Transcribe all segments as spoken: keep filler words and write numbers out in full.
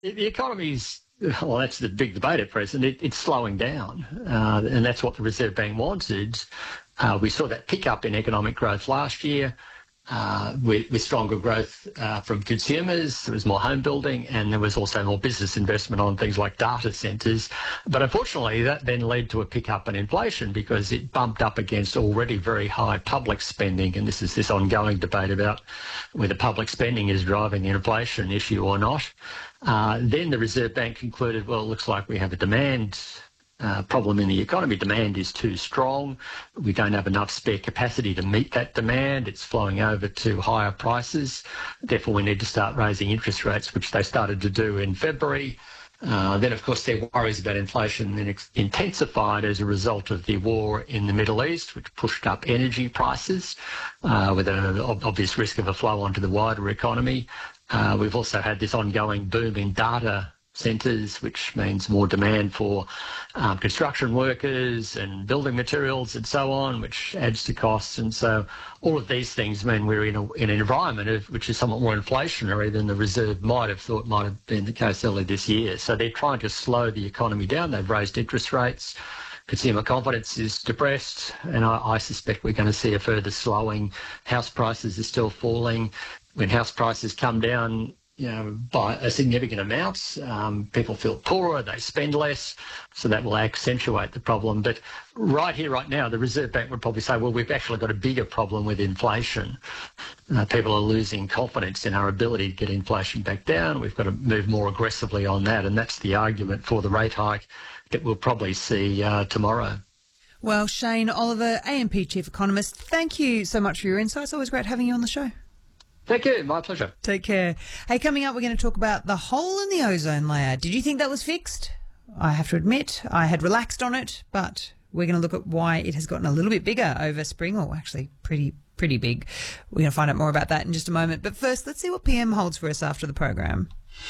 The the economy's, well, that's the big debate at present. It, it's slowing down, uh, and that's what the Reserve Bank wanted. Uh, we saw that pickup in economic growth last year uh, with, with stronger growth uh, from consumers. There was more home building, and there was also more business investment on things like data centres. But unfortunately, that then led to a pickup in inflation because it bumped up against already very high public spending. And this is this ongoing debate about whether public spending is driving the inflation issue or not. Uh, then the Reserve Bank concluded, well, it looks like we have a demand uh, problem in the economy. Demand is too strong. We don't have enough spare capacity to meet that demand. It's flowing over to higher prices. Therefore, we need to start raising interest rates, which they started to do in February. Uh, then, of course, their worries about inflation then ex- intensified as a result of the war in the Middle East, which pushed up energy prices uh, with an obvious risk of a flow onto the wider economy. Uh, we've also had this ongoing boom in data centres, which means more demand for um, construction workers and building materials and so on, which adds to costs. And so all of these things mean we're in, a, in an environment of, which is somewhat more inflationary than the Reserve might have thought might have been the case earlier this year. So they're trying to slow the economy down. They've raised interest rates. Consumer confidence is depressed, and I, I suspect we're going to see a further slowing. House prices are still falling. When house prices come down, you know, by a significant amount, um, people feel poorer, they spend less, so that will accentuate the problem. But right here, right now, the Reserve Bank would probably say, well, we've actually got a bigger problem with inflation. Uh, people are losing confidence in our ability to get inflation back down. We've got to move more aggressively on that, and that's the argument for the rate hike that we'll probably see uh, tomorrow. Well, Shane Oliver, A M P Chief Economist, thank you so much for your insights. Always great having you on the show. Thank you. My pleasure. Take care. Hey, coming up, we're going to talk about the hole in the ozone layer. Did you think that was fixed? I have to admit, I had relaxed on it, but we're going to look at why it has gotten a little bit bigger over spring, or actually pretty, pretty big. We're going to find out more about that in just a moment. But first, let's see what P M holds for us after the program.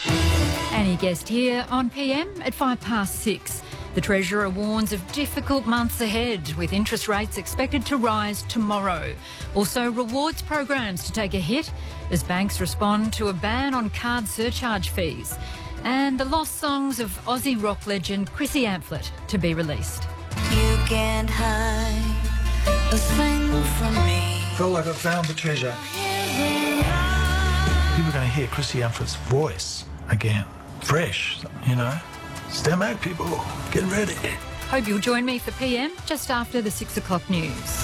Annie Guest here on P M at five past six. The Treasurer warns of difficult months ahead, with interest rates expected to rise tomorrow. Also, rewards programs to take a hit as banks respond to a ban on card surcharge fees. And the lost songs of Aussie rock legend Chrissy Amphlett to be released. You can't hide a thing from me. Felt like I found the treasure. People are going to hear Chrissy Amphlett's voice again. Fresh, you know. Stand back, people. Get ready. Hope you'll join me for P M just after the six o'clock news.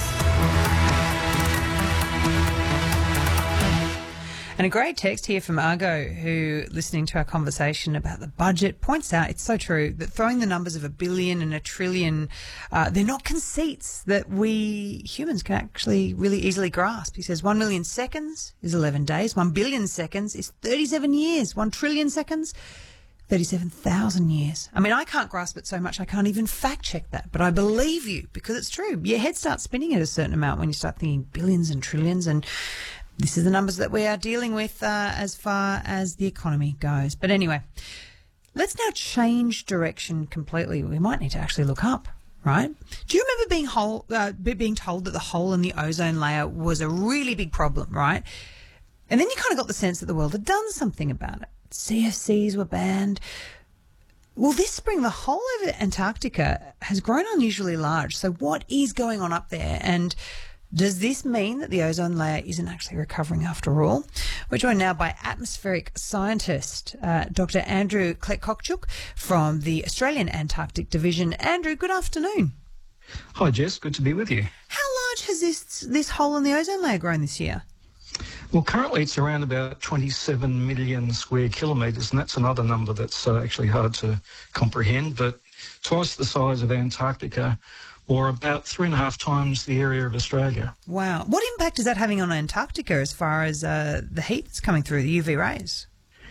And a great text here from Argo, who, listening to our conversation about the budget, points out it's so true that throwing the numbers of a billion and a trillion, uh, they're not conceits that we humans can actually really easily grasp. He says one million seconds is eleven days, one billion seconds is thirty-seven years, one trillion seconds, thirty-seven thousand years. I mean, I can't grasp it so much I can't even fact check that, but I believe you because it's true. Your head starts spinning at a certain amount when you start thinking billions and trillions, and this is the numbers that we are dealing with uh, as far as the economy goes. But anyway, let's now change direction completely. We might need to actually look up, right? Do you remember being, hole, uh, being told that the hole in the ozone layer was a really big problem, right? And then you kind of got the sense that the world had done something about it. C F Cs were banned. Well, this spring, the hole over Antarctica has grown unusually large. So what is going on up there? And does this mean that the ozone layer isn't actually recovering after all? We're joined now by atmospheric scientist uh, Doctor Andrew Kletkokchuk from the Australian Antarctic Division. Andrew, good afternoon. Hi, Jess. Good to be with you. How large has this this hole in the ozone layer grown this year? Well, currently it's around about twenty-seven million square kilometres, and that's another number that's uh, actually hard to comprehend, but twice the size of Antarctica, or about three and a half times the area of Australia. Wow. What impact is that having on Antarctica as far as uh, the heat that's coming through, the U V rays?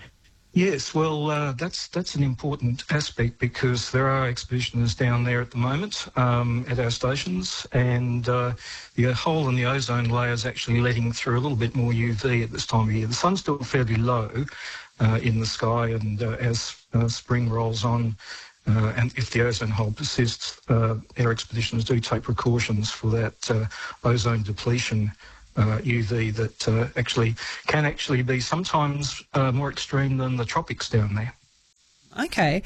Yes, well, uh, that's that's an important aspect because there are expeditioners down there at the moment um, at our stations, and uh, the hole in the ozone layer is actually letting through a little bit more U V at this time of year. The sun's still fairly low uh, in the sky, and uh, as uh, spring rolls on, uh, and if the ozone hole persists, uh, our expeditioners do take precautions for that uh, ozone depletion Uh, U V that uh, actually can actually be sometimes uh, more extreme than the tropics down there. Okay.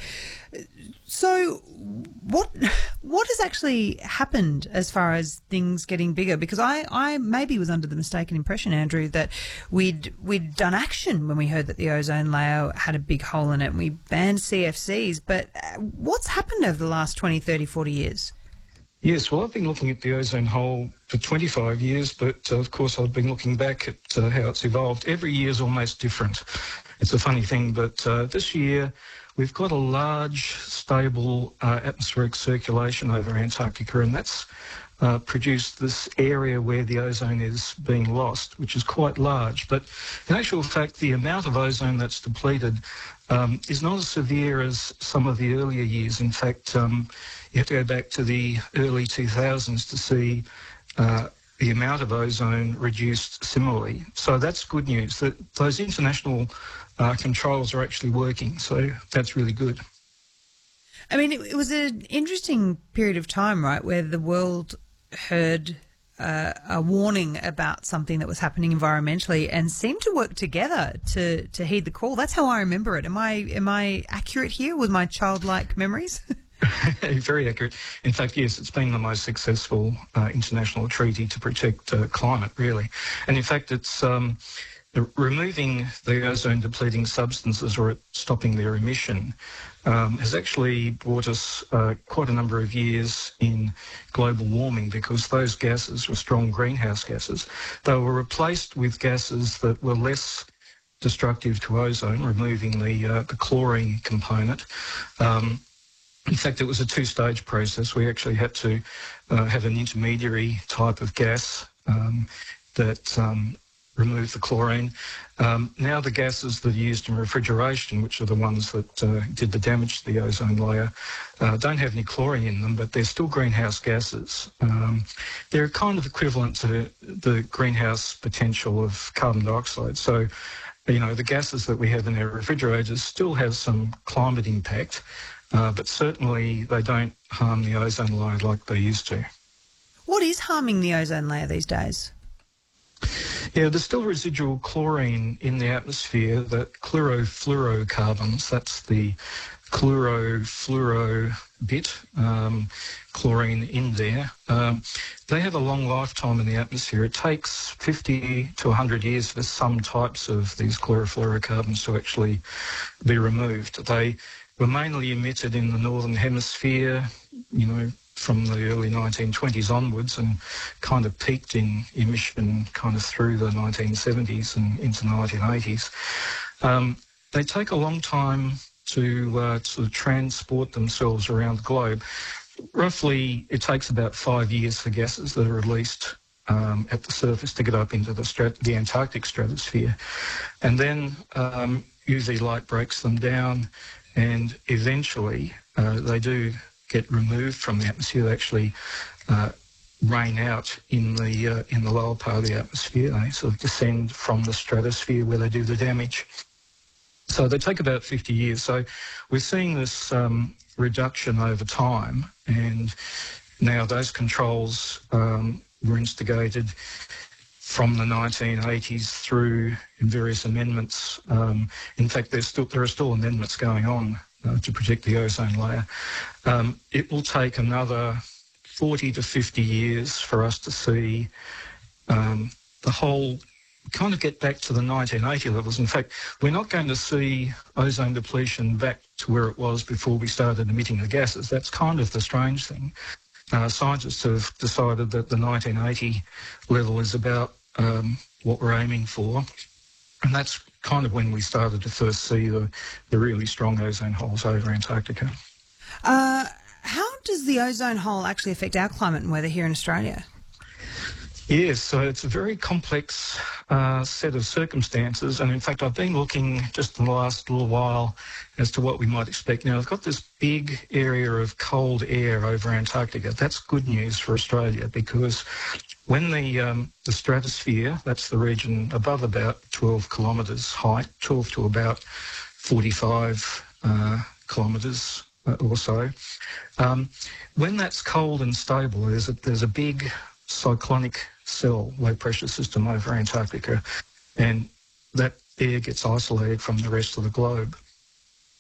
So what what has actually happened as far as things getting bigger? Because I, I maybe was under the mistaken impression, Andrew, that we'd we'd done action when we heard that the ozone layer had a big hole in it and we banned C F Cs. But what's happened over the last twenty, thirty, forty years? Yes, well, I've been looking at the ozone hole for twenty-five years, but uh, of course I've been looking back at uh, how it's evolved. Every year is almost different. It's a funny thing, but uh, this year we've got a large, stable uh, atmospheric circulation over Antarctica, and that's uh, produced this area where the ozone is being lost, which is quite large. But in actual fact, the amount of ozone that's depleted um, is not as severe as some of the earlier years. In fact, um, you have to go back to the early two thousands to see uh, the amount of ozone reduced similarly. So that's good news, that those international uh, controls are actually working. So that's really good. I mean, it, it was an interesting period of time, right, where the world heard uh, a warning about something that was happening environmentally and seemed to work together to, to heed the call. That's how I remember it. Am I am I accurate here with my childlike memories? Very accurate. In fact, yes, it's been the most successful uh, international treaty to protect uh, climate, really. And in fact, it's um, the, removing the ozone-depleting substances or stopping their emission um, has actually brought us uh, quite a number of years in global warming, because those gases were strong greenhouse gases. They were replaced with gases that were less destructive to ozone, removing the, uh, the chlorine component. Um, In fact, it was a two-stage process. We actually had to uh, have an intermediary type of gas um, that um, removed the chlorine. Um, now the gases that are used in refrigeration, which are the ones that uh, did the damage to the ozone layer, uh, don't have any chlorine in them, but they're still greenhouse gases. Um, they're kind of equivalent to the greenhouse potential of carbon dioxide. So, you know, the gases that we have in our refrigerators still have some climate impact, Uh, but certainly they don't harm the ozone layer like they used to. What is harming the ozone layer these days? Yeah, there's still residual chlorine in the atmosphere, that chlorofluorocarbons, that's the chlorofluoro bit, um, chlorine in there. Um, they have a long lifetime in the atmosphere. It takes fifty to one hundred years for some types of these chlorofluorocarbons to actually be removed. They were mainly emitted in the northern hemisphere, you know, from the early nineteen twenties onwards, and kind of peaked in emission kind of through the nineteen seventies and into the nineteen eighties. Um, they take a long time to uh, sort of transport themselves around the globe. Roughly, it takes about five years for gases that are released um, at the surface to get up into the, strat- the Antarctic stratosphere. And then um, U V light breaks them down, and eventually uh, they do get removed from the atmosphere. They actually uh, rain out in the uh, in the lower part of the atmosphere. They sort of descend from the stratosphere where they do the damage. So they take about fifty years. So we're seeing this um, reduction over time, and now those controls um, were instigated from the nineteen eighties through in various amendments. Um, in fact, there's still, there are still amendments going on uh, to protect the ozone layer. Um, it will take another forty to fifty years for us to see um, the whole kind of get back to the nineteen eighty levels. In fact, we're not going to see ozone depletion back to where it was before we started emitting the gases. That's kind of the strange thing. Uh, scientists have decided that the nineteen eighty level is about um, what we're aiming for, and that's kind of when we started to first see the, the really strong ozone holes over Antarctica. Uh, how does the ozone hole actually affect our climate and weather here in Australia? Yes, so it's a very complex uh, set of circumstances, and in fact I've been looking just in the last little while as to what we might expect. Now, I've got this big area of cold air over Antarctica. That's good news for Australia, because when the um, the stratosphere, that's the region above about twelve kilometres height, twelve to about forty-five uh, kilometres uh, or so, um, when that's cold and stable, there's a, there's a big cyclonic cell, low pressure system over Antarctica, and that air gets isolated from the rest of the globe.